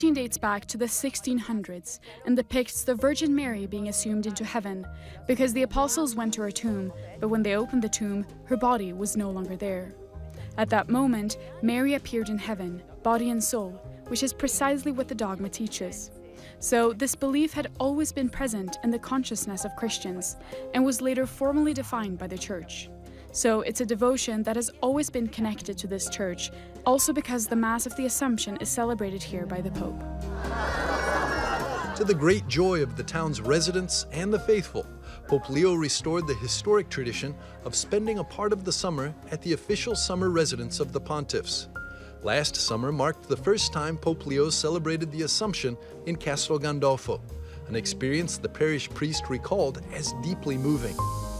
dates back to the 1600s and depicts the Virgin Mary being assumed into heaven because the apostles went to her tomb, but when they opened the tomb, her body was no longer there. At that moment, Mary appeared in heaven, body and soul, which is precisely what the dogma teaches. So this belief had always been present in the consciousness of Christians and was later formally defined by the Church. So it's a devotion that has always been connected to this church, also because the Mass of the Assumption is celebrated here by the Pope. To the great joy of the town's residents and the faithful, Pope Leo restored the historic tradition of spending a part of the summer at the official summer residence of the pontiffs. Last summer marked the first time Pope Leo celebrated the Assumption in Castel Gandolfo, an experience the parish priest recalled as deeply moving.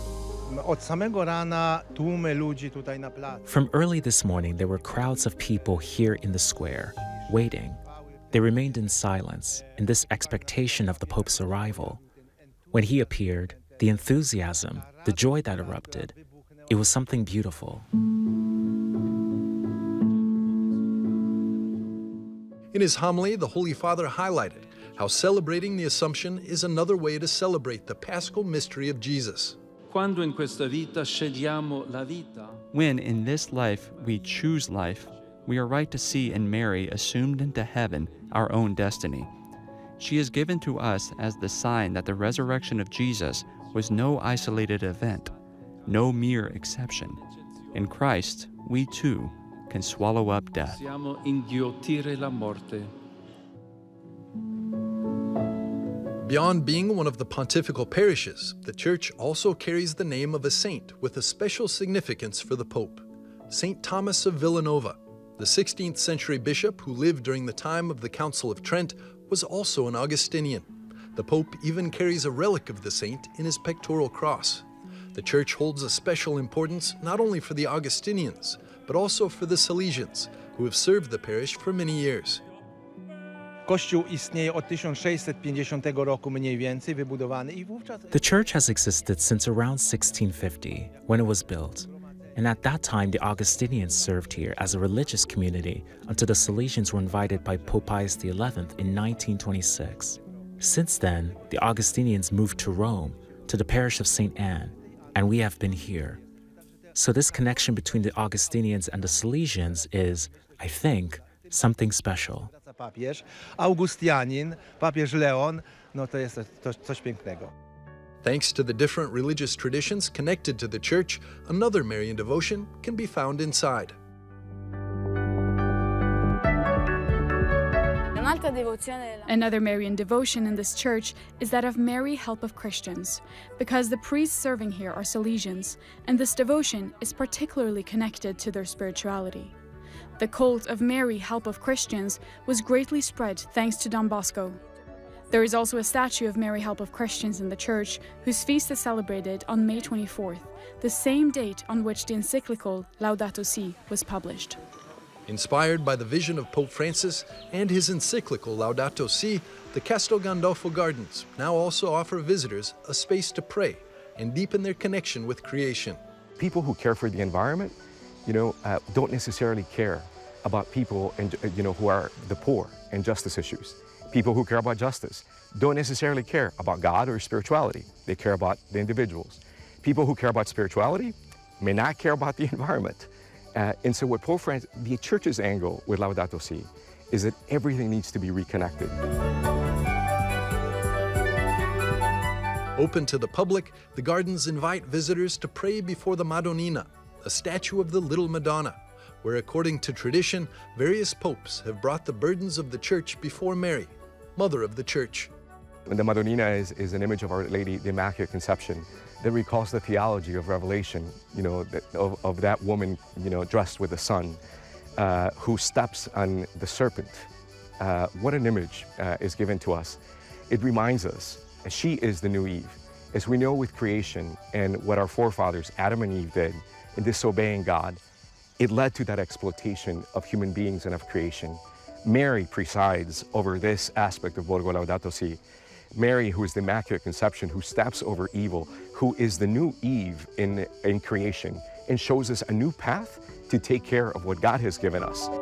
From early this morning, there were crowds of people here in the square, waiting. They remained in silence, in this expectation of the Pope's arrival. When he appeared, the enthusiasm, the joy that erupted, it was something beautiful. In his homily, the Holy Father highlighted how celebrating the Assumption is another way to celebrate the Paschal mystery of Jesus. When in this life we choose life, we are right to see in Mary assumed into heaven our own destiny. She is given to us as the sign that the resurrection of Jesus was no isolated event, no mere exception. In Christ, we too can swallow up death. Beyond being one of the pontifical parishes, the Church also carries the name of a saint with a special significance for the Pope, St. Thomas of Villanova. The 16th century bishop who lived during the time of the Council of Trent was also an Augustinian. The Pope even carries a relic of the saint in his pectoral cross. The Church holds a special importance not only for the Augustinians, but also for the Salesians, who have served the parish for many years. The church has existed since around 1650, when it was built. And at that time, the Augustinians served here as a religious community until the Salesians were invited by Pope Pius XI in 1926. Since then, the Augustinians moved to Rome, to the parish of St. Anne, and we have been here. So this connection between the Augustinians and the Salesians is, I think, something special. Thanks to the different religious traditions connected to the Church, another Marian devotion can be found inside. Another Marian devotion in this church is that of Mary, Help of Christians, because the priests serving here are Salesians, and this devotion is particularly connected to their spirituality. The cult of Mary, Help of Christians was greatly spread thanks to Don Bosco. There is also a statue of Mary, Help of Christians in the church, whose feast is celebrated on May 24th, the same date on which the encyclical Laudato Si was published. Inspired by the vision of Pope Francis and his encyclical Laudato Si, the Castel Gandolfo Gardens now also offer visitors a space to pray and deepen their connection with creation. People who care for the environment, don't necessarily care about people and who are the poor and justice issues. People who care about justice don't necessarily care about God or spirituality. They care about the individuals. People who care about spirituality may not care about the environment. And so what Pope Francis, the Church's angle with Laudato Si, is that everything needs to be reconnected. Open to the public, the gardens invite visitors to pray before the Madonnina, a statue of the Little Madonna, where according to tradition, various popes have brought the burdens of the Church before Mary, Mother of the Church. The Madonnina is an image of Our Lady, the Immaculate Conception, that recalls the theology of Revelation, of that woman, dressed with the sun, who steps on the serpent. What an image is given to us. It reminds us she is the new Eve. As we know with creation and what our forefathers, Adam and Eve, did in disobeying God, it led to that exploitation of human beings and of creation. Mary presides over this aspect of Borgo Laudato Si. Mary, who is the Immaculate Conception, who steps over evil, who is the new Eve in creation, and shows us a new path to take care of what God has given us.